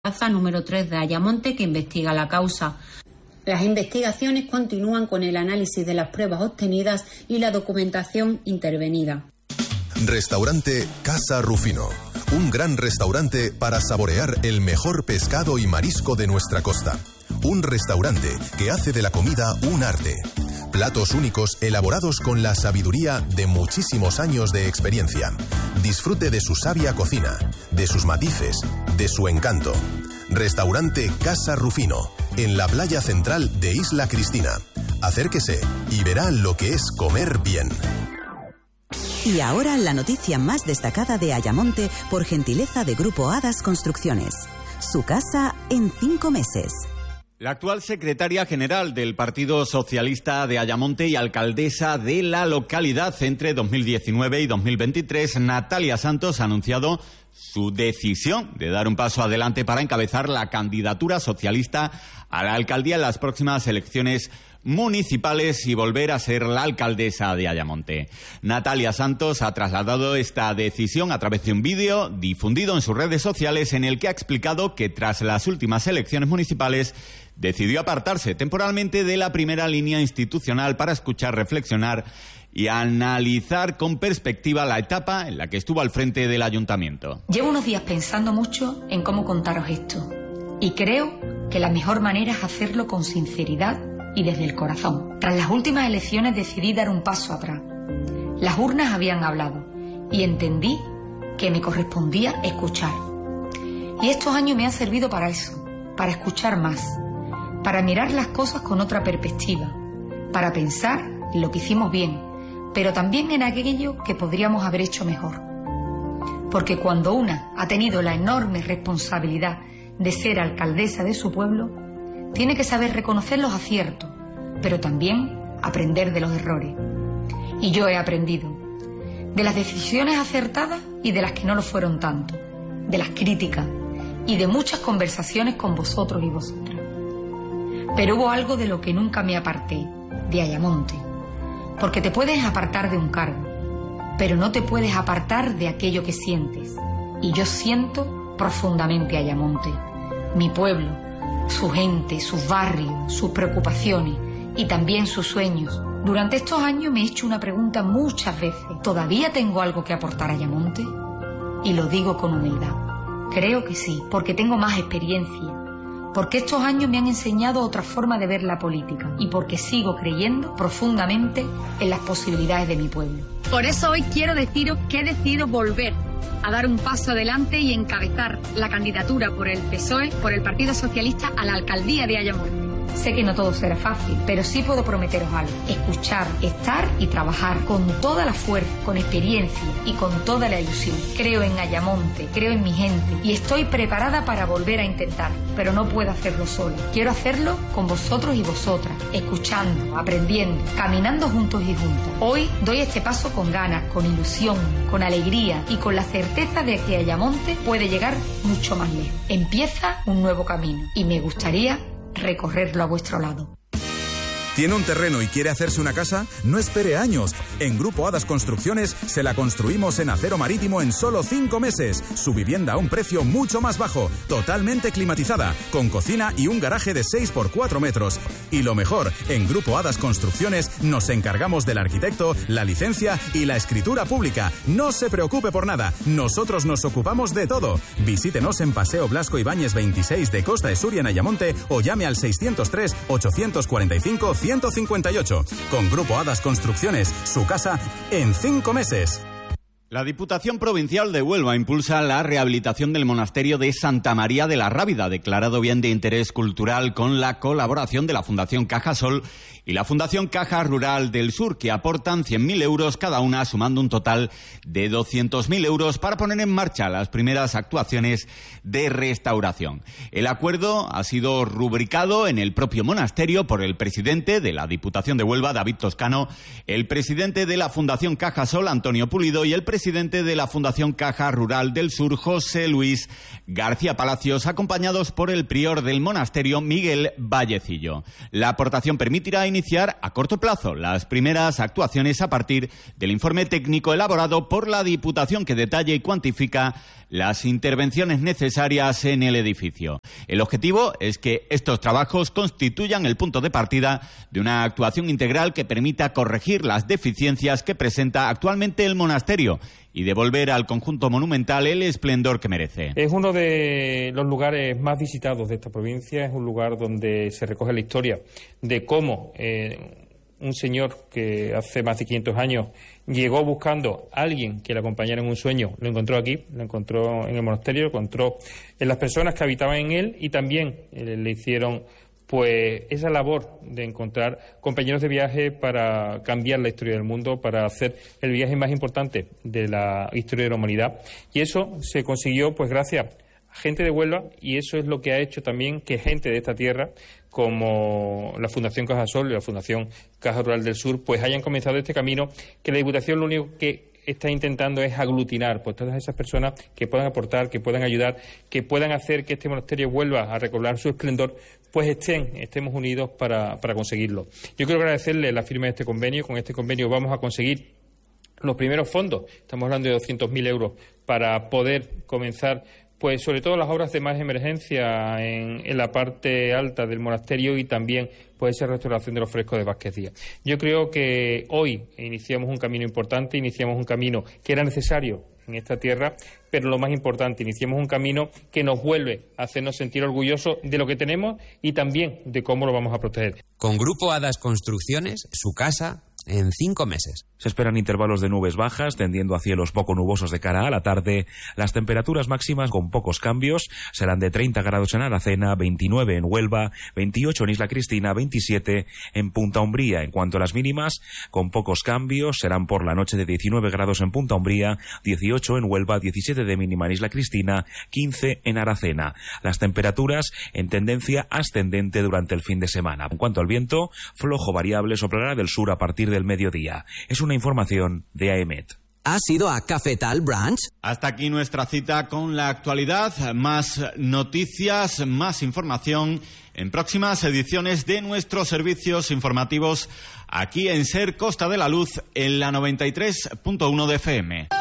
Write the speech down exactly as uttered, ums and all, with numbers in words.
plaza número tres de Ayamonte, que investiga la causa. Las investigaciones continúan con el análisis de las pruebas obtenidas y la documentación intervenida. Restaurante Casa Rufino. Un gran restaurante para saborear el mejor pescado y marisco de nuestra costa. Un restaurante que hace de la comida un arte. Platos únicos elaborados con la sabiduría de muchísimos años de experiencia. Disfrute de su sabia cocina, de sus matices, de su encanto. Restaurante Casa Rufino, en la playa central de Isla Cristina. Acérquese y verá lo que es comer bien. Y ahora la noticia más destacada de Ayamonte por gentileza de Grupo Hadas Construcciones. Su casa en cinco meses. La actual secretaria general del Partido Socialista de Ayamonte y alcaldesa de la localidad entre dos mil diecinueve y dos mil veintitrés, Natalia Santos, ha anunciado su decisión de dar un paso adelante para encabezar la candidatura socialista a la alcaldía en las próximas elecciones municipales y volver a ser la alcaldesa de Ayamonte. Natalia Santos ha trasladado esta decisión a través de un vídeo difundido en sus redes sociales en el que ha explicado que tras las últimas elecciones municipales decidió apartarse temporalmente de la primera línea institucional para escuchar, reflexionar y analizar con perspectiva la etapa en la que estuvo al frente del ayuntamiento. Llevo unos días pensando mucho en cómo contaros esto y creo que la mejor manera es hacerlo con sinceridad y desde el corazón. Tras las últimas elecciones decidí dar un paso atrás. Las urnas habían hablado y entendí que me correspondía escuchar. Y estos años me han servido para eso, para escuchar más, para mirar las cosas con otra perspectiva, para pensar en lo que hicimos bien, pero también en aquello que podríamos haber hecho mejor. Porque cuando una ha tenido la enorme responsabilidad de ser alcaldesa de su pueblo, tiene que saber reconocer los aciertos, pero también aprender de los errores. Y yo he aprendido de las decisiones acertadas y de las que no lo fueron tanto, de las críticas y de muchas conversaciones con vosotros y vosotras. Pero hubo algo de lo que nunca me aparté, de Ayamonte. Porque te puedes apartar de un cargo, pero no te puedes apartar de aquello que sientes. Y yo siento profundamente Ayamonte, mi pueblo, su gente, sus barrios, sus preocupaciones y también sus sueños. Durante estos años me he hecho una pregunta muchas veces. ¿Todavía tengo algo que aportar a Ayamonte? Y lo digo con humildad. Creo que sí, porque tengo más experiencia. Porque estos años me han enseñado otra forma de ver la política y porque sigo creyendo profundamente en las posibilidades de mi pueblo. Por eso hoy quiero deciros que he decidido volver a dar un paso adelante y encabezar la candidatura por el P S O E, por el Partido Socialista, a la alcaldía de Ayamonte. Sé que no todo será fácil, pero sí puedo prometeros algo. Escuchar, estar y trabajar con toda la fuerza, con experiencia y con toda la ilusión. Creo en Ayamonte, creo en mi gente y estoy preparada para volver a intentar, pero no puedo hacerlo sola. Quiero hacerlo con vosotros y vosotras, escuchando, aprendiendo, caminando juntos y juntas. Hoy doy este paso con ganas, con ilusión, con alegría y con la certeza de que Ayamonte puede llegar mucho más lejos. Empieza un nuevo camino y me gustaría recorrerlo a vuestro lado. ¿Tiene un terreno y quiere hacerse una casa? No espere años. En Grupo Hadas Construcciones se la construimos en acero marítimo en solo cinco meses. Su vivienda a un precio mucho más bajo, totalmente climatizada, con cocina y un garaje de seis por cuatro metros. Y lo mejor, en Grupo Hadas Construcciones nos encargamos del arquitecto, la licencia y la escritura pública. No se preocupe por nada, nosotros nos ocupamos de todo. Visítenos en Paseo Blasco Ibáñez veintiséis de Costa de Suria en Ayamonte o llame al seiscientos tres, ochocientos cuarenta y cinco, ciento cincuenta y ocho. Con Grupo Hadas Construcciones, su casa en cinco meses. La Diputación Provincial de Huelva impulsa la rehabilitación del monasterio de Santa María de la Rábida, declarado bien de interés cultural, con la colaboración de la Fundación Cajasol y la Fundación Caja Rural del Sur, que aportan cien mil euros cada una, sumando un total de doscientos mil euros para poner en marcha las primeras actuaciones de restauración. El acuerdo ha sido rubricado en el propio monasterio por el presidente de la Diputación de Huelva, David Toscano, el presidente de la Fundación Cajasol, Antonio Pulido, y el presidente presidente de la Fundación Caja Rural del Sur, José Luis García Palacios, acompañados por el prior del monasterio, Miguel Vallecillo. La aportación permitirá iniciar a corto plazo las primeras actuaciones a partir del informe técnico elaborado por la Diputación que detalla y cuantifica las intervenciones necesarias en el edificio. El objetivo es que estos trabajos constituyan el punto de partida de una actuación integral que permita corregir las deficiencias que presenta actualmente el monasterio y devolver al conjunto monumental el esplendor que merece. Es uno de los lugares más visitados de esta provincia, es un lugar donde se recoge la historia de cómo eh, un señor que hace más de quinientos años llegó buscando a alguien que le acompañara en un sueño, lo encontró aquí, lo encontró en el monasterio, lo encontró en las personas que habitaban en él y también eh, le hicieron pues esa labor de encontrar compañeros de viaje para cambiar la historia del mundo, para hacer el viaje más importante de la historia de la humanidad. Y eso se consiguió pues gracias a gente de Huelva, y eso es lo que ha hecho también que gente de esta tierra, como la Fundación Cajasol y la Fundación Caja Rural del Sur, pues hayan comenzado este camino, que la Diputación lo único que está intentando es aglutinar pues todas esas personas que puedan aportar, que puedan ayudar, que puedan hacer que este monasterio vuelva a recobrar su esplendor, pues estén, estemos unidos para, para conseguirlo. Yo quiero agradecerle la firma de este convenio. Con este convenio vamos a conseguir los primeros fondos, estamos hablando de doscientos mil euros, para poder comenzar pues sobre todo las obras de más emergencia en, en la parte alta del monasterio y también pues esa restauración de los frescos de Vázquez Díaz. Yo creo que hoy iniciamos un camino importante, iniciamos un camino que era necesario en esta tierra, pero lo más importante, iniciamos un camino que nos vuelve a hacernos sentir orgullosos de lo que tenemos y también de cómo lo vamos a proteger. Con Grupo Hadas Construcciones, su casa en cinco meses. Se esperan intervalos de nubes bajas, tendiendo a cielos poco nubosos de cara a la tarde. Las temperaturas máximas con pocos cambios serán de treinta grados en Aracena, veintinueve en Huelva, veintiocho en Isla Cristina, veintisiete en Punta Umbría. En cuanto a las mínimas, con pocos cambios, serán por la noche de diecinueve grados en Punta Umbría, dieciocho en Huelva, diecisiete de mínima en Isla Cristina, quince en Aracena. Las temperaturas en tendencia ascendente durante el fin de semana. En cuanto al viento, flojo variable soplará del sur a partir del mediodía. Es una información de AEMET. ¿Has ido a Cafetal Branch? Hasta aquí nuestra cita con la actualidad. Más noticias, más información en próximas ediciones de nuestros servicios informativos aquí en SER Costa de la Luz en la noventa y tres punto uno de F M.